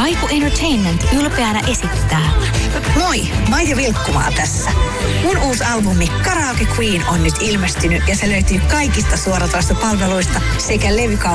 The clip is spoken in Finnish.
Kaiku Entertainment ylpeänä esittää. Moi, Maija Vilkkumaa tässä. Mun uusi albumi Karaoke Queen on nyt ilmestynyt ja se löytyy kaikista suoratoistopalveluista sekä levykaupasta